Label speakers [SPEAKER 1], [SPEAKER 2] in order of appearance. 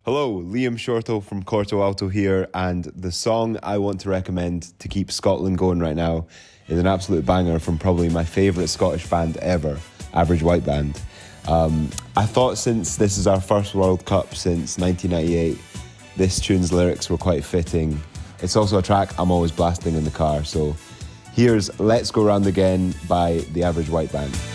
[SPEAKER 1] Hello, Liam Shorto from Corto Alto here, and the song I want to recommend to keep Scotland going right now is an absolute banger from probably my favourite Scottish band ever, Average White Band. I thought since this is our first World Cup since 1998, this tune's lyrics were quite fitting. It's also a track I'm always blasting in the car, so here's Let's Go Round Again by the Average White Band.